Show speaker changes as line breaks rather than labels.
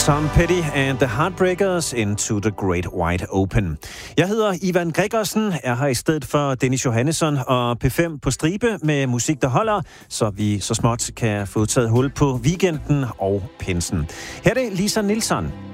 Tom Petty and the Heartbreakers Into the Great Wide Open. Jeg hedder Ivan Gregersen, er her i stedet for Dennis Johannesson og P5 på stribe med musik, der holder, så vi så småt kan få taget hul på weekenden og pinsen. Her er det Lisa Nilsson.